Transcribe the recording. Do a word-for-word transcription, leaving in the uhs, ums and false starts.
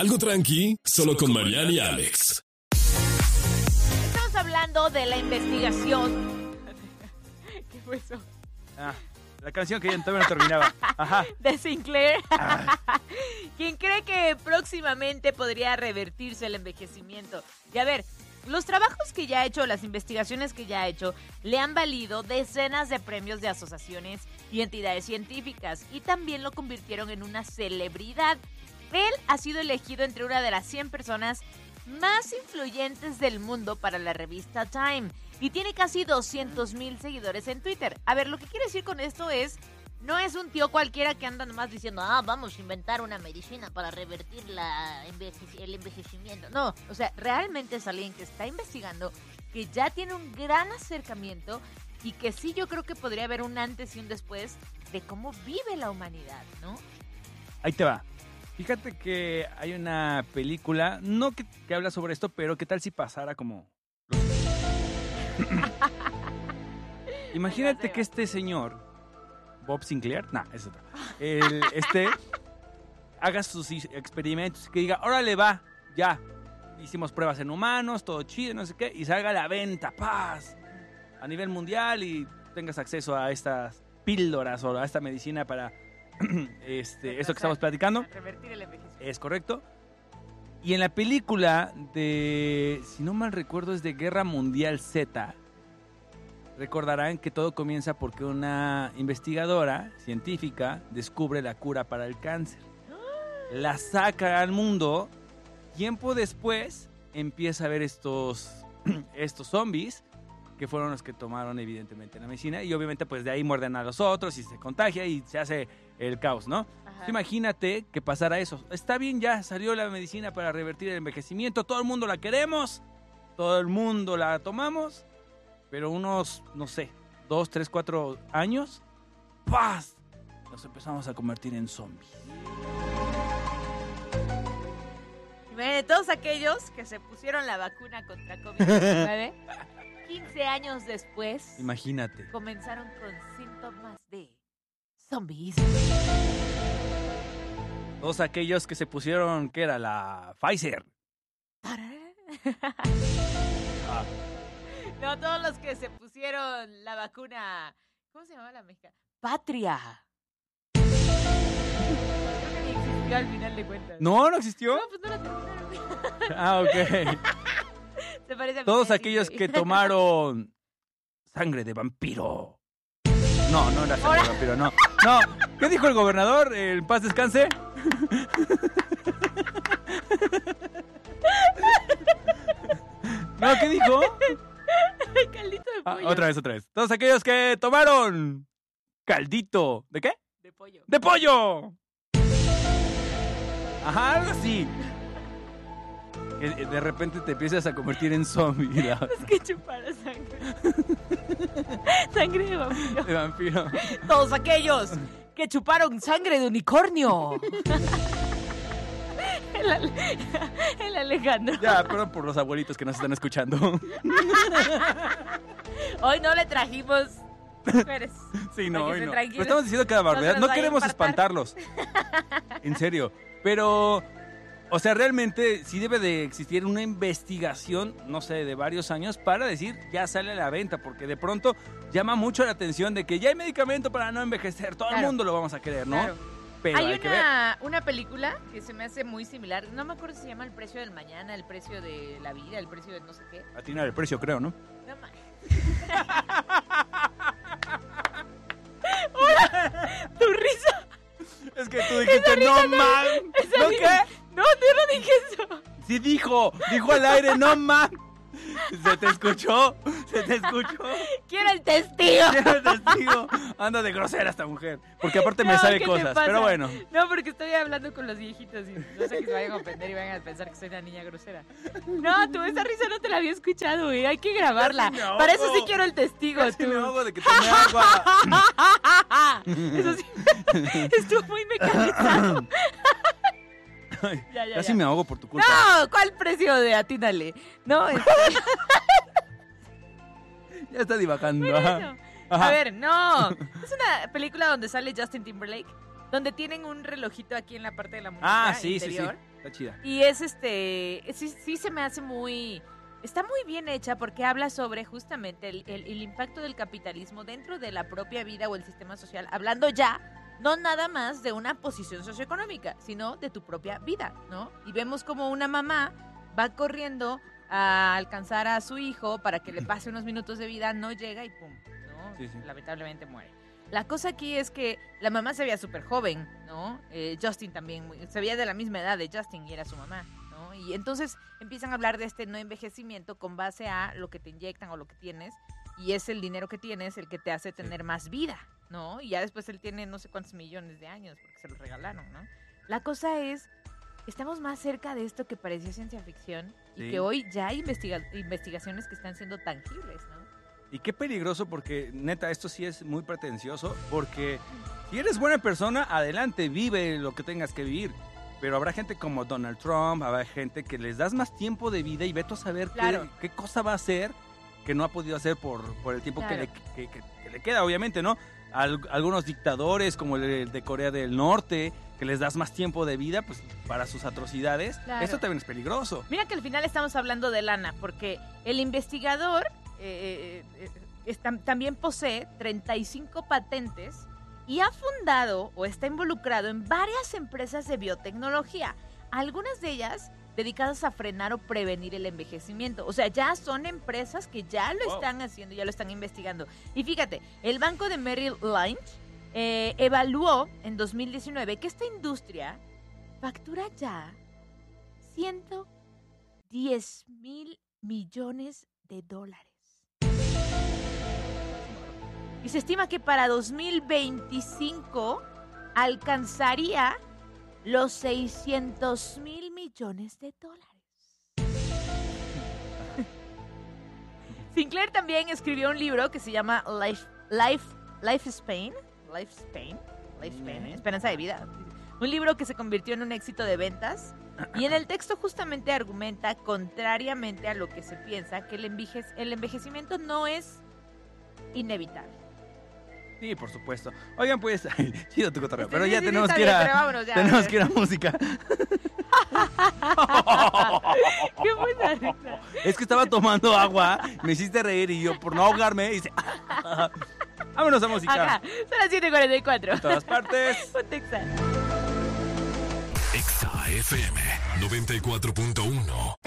Algo tranqui, solo con Mariana y Alex. Estamos hablando de la investigación. ¿Qué fue eso? Ah, la canción que ya todavía no terminaba. Ajá. De Sinclair. Ah. Quien cree que próximamente podría revertirse el envejecimiento. Y a ver, los trabajos que ya ha hecho, las investigaciones que ya ha hecho, le han valido decenas de premios de asociaciones y entidades científicas. Y también lo convirtieron en una celebridad. Él ha sido elegido entre una de las cien personas más influyentes del mundo para la revista Time. Y tiene casi doscientos mil seguidores en Twitter. A ver, lo que quiere decir con esto es, no es un tío cualquiera que anda nomás diciendo, ah, vamos a inventar una medicina para revertir la enveje- el envejecimiento. No, o sea, realmente es alguien que está investigando, que ya tiene un gran acercamiento y que sí, yo creo que podría haber un antes y un después de cómo vive la humanidad, ¿no? Ahí te va. Fíjate que hay una película, no que, que habla sobre esto, pero ¿qué tal si pasara como... Imagínate que este señor, Bob Sinclair, no, es otro, el, este, haga sus experimentos, que diga, órale va, ya, hicimos pruebas en humanos, todo chido, no sé qué, y salga a la venta, paz, a nivel mundial y tengas acceso a estas píldoras o a esta medicina para... este, esto que estamos platicando Revertir el envejecimiento. es correcto. Y en la película de, si no mal recuerdo, es de Guerra Mundial Z, recordarán que todo comienza porque una investigadora científica descubre la cura para el cáncer, la saca al mundo. Tiempo después empieza a ver estos estos zombies que fueron los que tomaron evidentemente la medicina y obviamente pues de ahí muerden a los otros y se contagia y se hace el caos, ¿no? Ajá. Imagínate que pasara eso. Está bien, ya salió la medicina para revertir el envejecimiento, todo el mundo la queremos, todo el mundo la tomamos, pero unos, no sé, dos, tres, cuatro años, ¡paz! Nos empezamos a convertir en zombies. Imagínate, todos aquellos que se pusieron la vacuna contra COVID diecinueve, quince años después, Imagínate. comenzaron con síntomas de zombies. Todos aquellos que se pusieron, ¿qué era? La Pfizer. Ah, No, todos los que se pusieron la vacuna, ¿cómo se llama la mexicana? Patria. Creo que ni existió al final de cuentas. ¿No? ¿No existió? No, pues no la terminaron. Ah, ok. Se parece a Todos mi aquellos güey. que tomaron sangre de vampiro. No, no era sangre Ahora. de vampiro, no. No, ¿qué dijo el gobernador? ¿El paz descanse? No, ¿qué dijo? Caldito de Ah, pollo. otra vez, otra vez. Todos aquellos que tomaron caldito. ¿De qué? De pollo. ¡De pollo! Ajá, algo así. Que de repente te empiezas a convertir en zombie. la- Es que chupara sangre. Sangre de vampiro. De vampiro. Todos aquellos que chuparon sangre de unicornio. El, Ale- el Alejandro. Ya, perdón por los abuelitos que nos están escuchando. Hoy no le trajimos mujeres. Sí, no, Para que hoy estén no. tranquilos. Pero estamos diciendo cada barbaridad. No se No nos vaya a queremos infartar. espantarlos. En serio. Pero, o sea, realmente sí debe de existir una investigación, no sé, de varios años para decir ya sale a la venta. Porque de pronto llama mucho la atención de que ya hay medicamento para no envejecer. Todo el Claro. mundo lo vamos a querer, ¿no? Claro. Pero hay, Hay que ver. una, una película que se me hace muy similar. No me acuerdo si se llama El precio del mañana, El precio de la vida, El precio de no sé qué. Atinar el precio, creo, ¿no? No mames. ¡Hola! ¡Tu risa! Es que tú dijiste no mal. Esa ¿No risa- qué? No, yo no dije eso. Sí dijo, dijo al aire, no mal. Se te escuchó, se te escuchó. Quiero el testigo. Quiero el testigo. Anda de grosera esta mujer. Porque aparte me No, sabe ¿qué te cosas. pasa? Pero bueno. No, porque estoy hablando con los viejitos y no sé que se vayan a ofender y vayan a pensar que soy una niña grosera. No, tú esa risa no te la había escuchado, güey. Hay que grabarla. Casi me ahogo. Para eso sí quiero el testigo, Casi tú. me ahogo de que tomé agua. Eso sí. Estuvo muy mecanizado. Ay, Ya, ya, casi ya. me ahogo por tu culpa. No, ¿cuál precio de atínale? No, este, Ya está divagando. bueno. Ajá. Ajá. A ver, no. Es una película donde sale Justin Timberlake, donde tienen un relojito aquí en la parte de la muñeca Ah, sí, interior. sí, sí. Está chida. Y es este, sí, sí se me hace muy, está muy bien hecha porque habla sobre justamente el, el, el impacto del capitalismo dentro de la propia vida o el sistema social, hablando ya, no nada más de una posición socioeconómica, sino de tu propia vida, ¿no? Y vemos como una mamá va corriendo a alcanzar a su hijo para que le pase unos minutos de vida, no llega y pum, ¿no? Sí, sí. Lamentablemente muere. La cosa aquí es que la mamá se veía súper joven, ¿no? Eh, Justin también, se veía de la misma edad de Justin y era su mamá, ¿no? Y entonces empiezan a hablar de este no envejecimiento con base a lo que te inyectan o lo que tienes, y es el dinero que tienes el que te hace tener sí. más vida, ¿no? Y ya después él tiene no sé cuántos millones de años porque se los regalaron, ¿no? La cosa es, estamos más cerca de esto que parecía ciencia ficción sí. y que hoy ya hay investiga- investigaciones que están siendo tangibles, ¿no? Y qué peligroso porque, neta, esto sí es muy pretencioso, porque si eres buena persona, adelante, vive lo que tengas que vivir. Pero habrá gente como Donald Trump, habrá gente que les das más tiempo de vida y vete a saber claro. qué, qué cosa va a hacer que no ha podido hacer por, por el tiempo claro. que, le, que, que, que le queda, obviamente, ¿no? Al, algunos dictadores, como el de Corea del Norte, que les das más tiempo de vida pues para sus atrocidades, claro. Esto también es peligroso. Mira que al final estamos hablando de lana, porque el investigador... Eh, eh, está, también posee treinta y cinco patentes y ha fundado o está involucrado en varias empresas de biotecnología, algunas de ellas dedicadas a frenar o prevenir el envejecimiento. O sea, ya son empresas que ya lo wow. están haciendo, ya lo están investigando. Y fíjate, el banco de Merrill Lynch eh, evaluó en dos mil diecinueve que esta industria factura ya ciento diez mil millones de dólares. Y se estima que para dos mil veinticinco alcanzaría los seiscientos mil millones de dólares. Sinclair también escribió un libro que se llama Life, Life, Life Spain, Life Spain, Life Spain, Esperanza de Vida. Un libro que se convirtió en un éxito de ventas. Y en el texto justamente argumenta, contrariamente a lo que se piensa, que el, enveje- el envejecimiento no es inevitable. Sí, por supuesto. Oigan, pues, chido tu cotorreo, pero sí, ya sí, tenemos sí, que ir a, bien, vámonos, ya, tenemos que ir a música. ¡Qué buena risa! Es que estaba tomando agua, me hiciste reír y yo, por no ahogarme, hice... Vámonos a música. Acá, son las siete cuarenta y cuatro. En todas partes. Un Texas. Exa F M noventa y cuatro punto uno.